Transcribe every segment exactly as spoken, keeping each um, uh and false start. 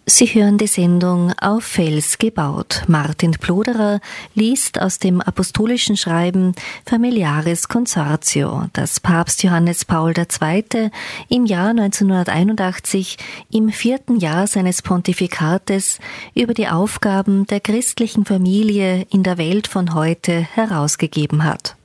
Sie hören die Sendung Auf Fels gebaut. Martin Ploderer liest aus dem apostolischen Schreiben Familiaris Consortio, das Papst Johannes Paul der Zweite im Jahr neunzehnhunderteinundachtzig im vierten Jahr seines Pontifikates über die Aufgaben der christlichen Familie in der Welt von heute herausgegeben hat.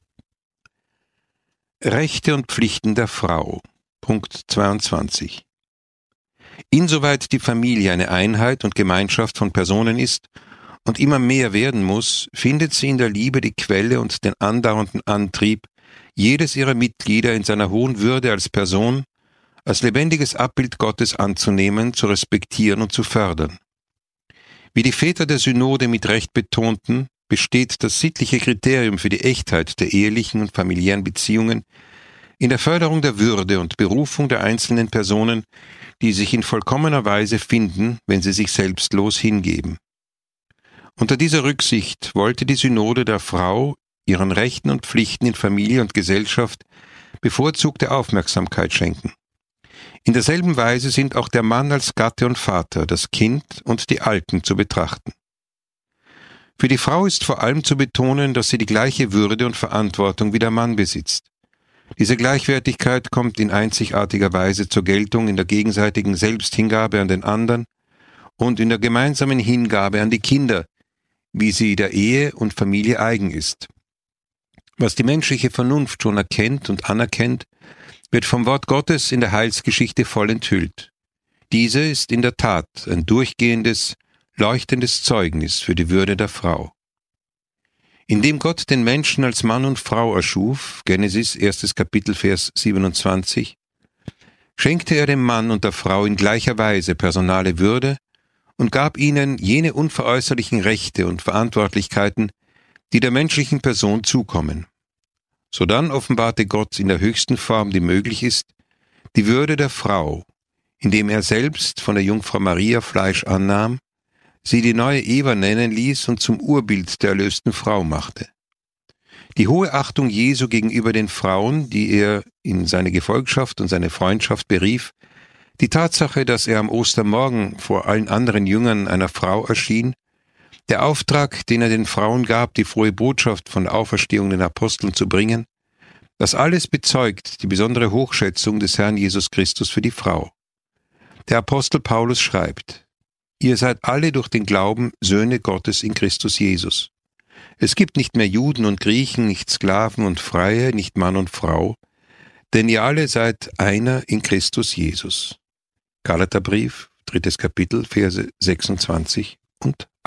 Rechte und Pflichten der Frau. Punkt zweiundzwanzig. Insoweit die Familie eine Einheit und Gemeinschaft von Personen ist und immer mehr werden muss, findet sie in der Liebe die Quelle und den andauernden Antrieb, jedes ihrer Mitglieder in seiner hohen Würde als Person, als lebendiges Abbild Gottes anzunehmen, zu respektieren und zu fördern. Wie die Väter der Synode mit Recht betonten, besteht das sittliche Kriterium für die Echtheit der ehelichen und familiären Beziehungen in der Förderung der Würde und Berufung der einzelnen Personen, die sich in vollkommener Weise finden, wenn sie sich selbstlos hingeben. Unter dieser Rücksicht wollte die Synode der Frau ihren Rechten und Pflichten in Familie und Gesellschaft bevorzugte Aufmerksamkeit schenken. In derselben Weise sind auch der Mann als Gatte und Vater, das Kind und die Alten zu betrachten. Für die Frau ist vor allem zu betonen, dass sie die gleiche Würde und Verantwortung wie der Mann besitzt. Diese Gleichwertigkeit kommt in einzigartiger Weise zur Geltung in der gegenseitigen Selbsthingabe an den anderen und in der gemeinsamen Hingabe an die Kinder, wie sie der Ehe und Familie eigen ist. Was die menschliche Vernunft schon erkennt und anerkennt, wird vom Wort Gottes in der Heilsgeschichte voll enthüllt. Diese ist in der Tat ein durchgehendes, leuchtendes Zeugnis für die Würde der Frau. Indem Gott den Menschen als Mann und Frau erschuf, Genesis erstes Kapitel, Vers siebenundzwanzig, schenkte er dem Mann und der Frau in gleicher Weise personale Würde und gab ihnen jene unveräußerlichen Rechte und Verantwortlichkeiten, die der menschlichen Person zukommen. Sodann offenbarte Gott in der höchsten Form, die möglich ist, die Würde der Frau, indem er selbst von der Jungfrau Maria Fleisch annahm, sie die neue Eva nennen ließ und zum Urbild der erlösten Frau machte. Die hohe Achtung Jesu gegenüber den Frauen, die er in seine Gefolgschaft und seine Freundschaft berief, die Tatsache, dass er am Ostermorgen vor allen anderen Jüngern einer Frau erschien, der Auftrag, den er den Frauen gab, die frohe Botschaft von der Auferstehung den Aposteln zu bringen, das alles bezeugt die besondere Hochschätzung des Herrn Jesus Christus für die Frau. Der Apostel Paulus schreibt: Ihr seid alle durch den Glauben Söhne Gottes in Christus Jesus. Es gibt nicht mehr Juden und Griechen, nicht Sklaven und Freie, nicht Mann und Frau, denn ihr alle seid einer in Christus Jesus. Galaterbrief, drittes Kapitel, Verse sechsundzwanzig und